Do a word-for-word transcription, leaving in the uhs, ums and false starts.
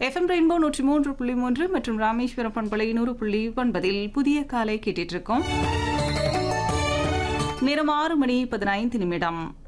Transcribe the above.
FM rainbow நூற்றி மூன்று புள்ளி மூன்று மற்றும் ராமேஸ்வரம் பண்பலை நூறு புள்ளி ஒன்பதில் புதிய காலை கேட்டுட்டு இருக்கோம். நேரம் ஆறு மணி பதினைந்து நிமிடம்.